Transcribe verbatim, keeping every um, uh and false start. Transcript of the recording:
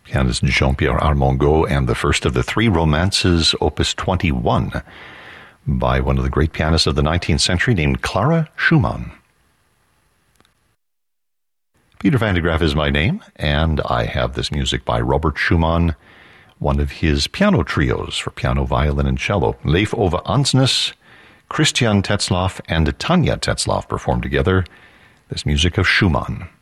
pianist Jean-Pierre Armengaud, and the first of the three romances, Opus twenty-one, by one of the great pianists of the nineteenth century named Clara Schumann. Peter Van de Graaff is my name, and I have this music by Robert Schumann, one of his piano trios for piano, violin, and cello. Leif Ove Andsnes, Christian Tetzlaff, and Tanja Tetzlaff performed together this music of Schumann.